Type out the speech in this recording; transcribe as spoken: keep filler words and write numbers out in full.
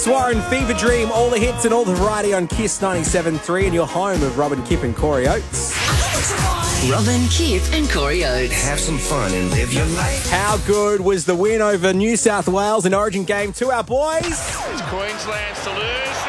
Warren, Fever Dream, all the hits and all the variety on Kiss ninety-seven point three and your home of Robin Kipp and Corey Oates. Robin Kipp and Corey Oates. Have some fun and live your life. How good was the win over New South Wales in Origin Game to our boys? It's Queensland's to lose.